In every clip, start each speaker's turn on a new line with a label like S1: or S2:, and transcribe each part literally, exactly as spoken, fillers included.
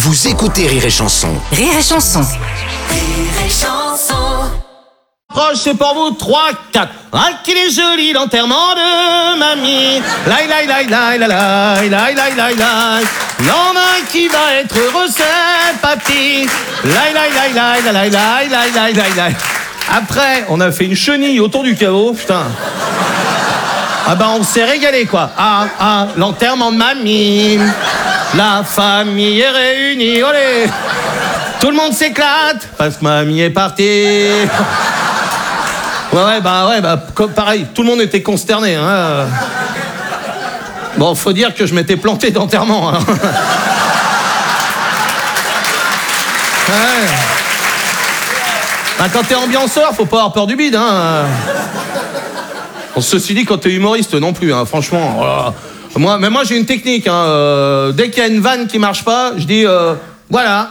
S1: Vous écoutez Rire et Chanson.
S2: Rire et Chanson.
S3: Rire et Chanson.
S4: Proche, c'est pour vous, trois, quatre. Ah, qu'il est joli l'enterrement de mamie. Laï, laï, laï, laï, laï, laï, laï, laï, laï, laï. Il y en a un qui va être heureux, c'est papy. Laï, laï, laï, laï, laï, laï, laï, laï, laï, laï. Après, on a fait une chenille autour du caveau, putain. Ah bah, on s'est régalé, quoi. Ah, ah, l'enterrement de mamie. La famille est réunie, olé. Tout le monde s'éclate, parce que mamie est partie. Ouais, ouais, bah, ouais, bah, comme, pareil, tout le monde était consterné, hein. Bon, faut dire que je m'étais planté d'enterrement, hein. Ouais. Bah, quand t'es ambianceur, faut pas avoir peur du bide, hein. On ceci dit, quand t'es humoriste, non plus, hein, franchement. Voilà. Moi, mais moi, j'ai une technique, hein. Euh, dès qu'il y a une vanne qui marche pas, je dis, euh, voilà.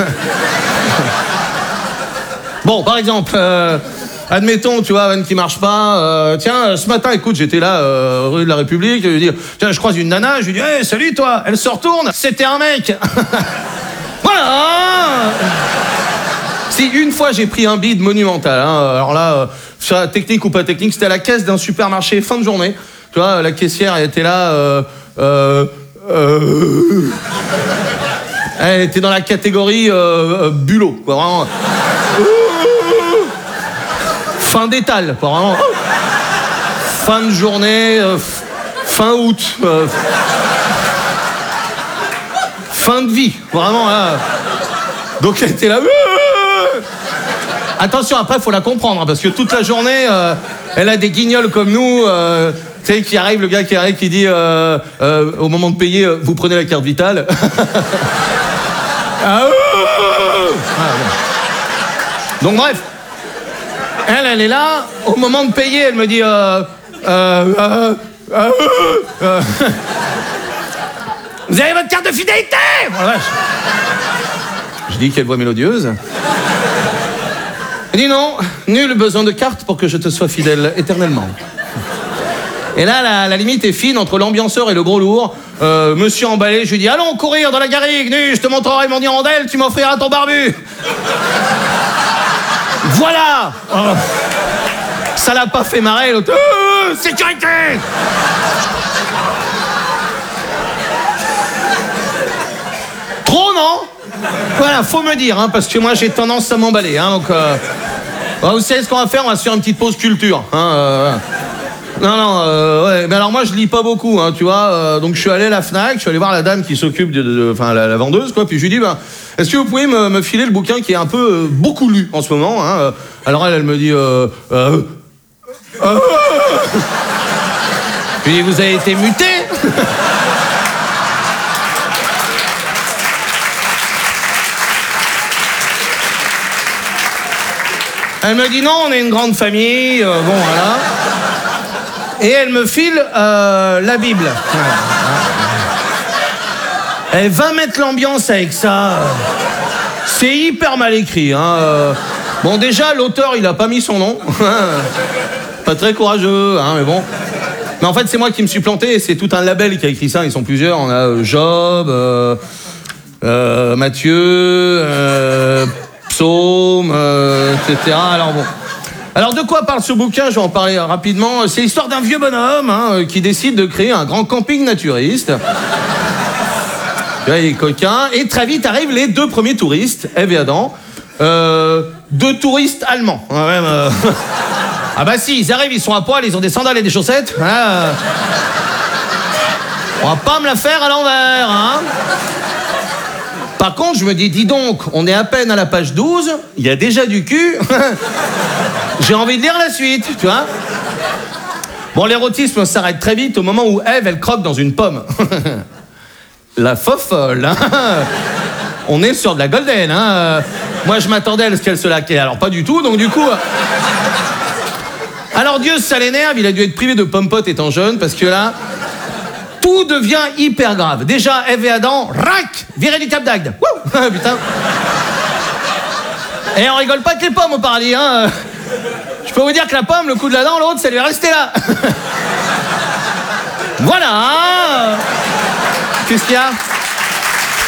S4: Bon, par exemple, euh, admettons, tu vois, vanne qui marche pas. Euh, tiens, ce matin, écoute, j'étais là, euh, rue de la République, je lui dis, tiens, je croise une nana, je lui dis, hey, salut toi. Elle se retourne, c'était un mec. Voilà. Si une fois j'ai pris un bide monumental, hein, alors là, euh, technique ou pas technique, c'était à la caisse d'un supermarché fin de journée. Tu vois, la caissière, elle était là. Euh, euh, euh, elle était dans la catégorie euh, euh, bulot, quoi, vraiment. Fin d'étal, quoi, vraiment. Fin de journée, euh, fin août. Euh, fin de vie, vraiment, là. Donc elle était là. Attention, après, il faut la comprendre, parce que toute la journée, euh, elle a des guignols comme nous, euh, tu sais, qui arrive, le gars qui arrive, qui dit, euh, euh, au moment de payer, euh, vous prenez la carte vitale. Ah, bon. Donc, bref, elle, elle est là, au moment de payer, elle me dit, euh, euh, euh, euh, euh, vous avez votre carte de fidélité? Voilà. Je dis quelle voix mélodieuse. Elle dit non, nul besoin de carte pour que je te sois fidèle éternellement. Et là, la, la limite est fine entre l'ambianceur et le gros lourd. Euh, monsieur emballé, je lui dis, allons courir dans la garrigue, nu, je te montrerai mon hirondelle, tu m'offriras ton barbu. Voilà. Oh. Ça l'a pas fait marrer, l'autre. Euh, sécurité. Trop, non? Voilà, faut me dire, hein, parce que moi j'ai tendance à m'emballer, hein, donc euh, bah, vous savez ce qu'on va faire, on va se faire une petite pause culture, hein, euh, non, non, euh, ouais, mais alors moi je lis pas beaucoup, hein, tu vois, euh, donc je suis allé à la Fnac, je suis allé voir la dame qui s'occupe de, enfin la, la vendeuse, quoi, puis je lui dis, ben, est-ce que vous pouvez me, me filer le bouquin qui est un peu euh, beaucoup lu en ce moment, hein, euh, alors elle, elle me dit, euh, euh, euh, je lui dis, vous avez été muté. Elle me dit non, on est une grande famille, euh, bon voilà. Et elle me file euh, la Bible. Voilà. Elle va mettre l'ambiance avec ça. C'est hyper mal écrit, hein. Bon, déjà, l'auteur, il a pas mis son nom. Pas très courageux, hein, mais bon. Mais en fait, c'est moi qui me suis planté, et c'est tout un label qui a écrit ça, ils sont plusieurs. On a Job, euh, euh, Matthieu, euh, Psaume, euh, et cetera. Alors bon. Alors de quoi parle ce bouquin? Je vais en parler rapidement. C'est l'histoire d'un vieux bonhomme, hein, qui décide de créer un grand camping naturiste. Là, il est coquin. Et très vite arrivent les deux premiers touristes, Ève et Adam. Euh, deux touristes allemands. Hein, même, euh... ah bah si, ils arrivent, ils sont à poil, ils ont des sandales et des chaussettes. Voilà. On va pas me la faire à l'envers, hein. Par contre, je me dis, dis donc, on est à peine à la page douze, il y a déjà du cul. J'ai envie de lire la suite, tu vois. Bon, l'érotisme s'arrête très vite au moment où Ève, elle croque dans une pomme. La fofolle, hein. On est sur de la golden, hein. Moi, je m'attendais à ce qu'elle se laquait, alors pas du tout, donc du coup... Alors Dieu, ça l'énerve, il a dû être privé de pommes-potes étant jeune, parce que là... Tout devient hyper grave. Déjà, Ève et Adam, rac, viré du Cap d'Agde. Wouh, putain. Et on rigole pas que les pommes au paradis, hein. Je peux vous dire que la pomme, le coup de la dent, l'autre, ça lui est resté là. Voilà. Qu'est-ce qu'il y a ?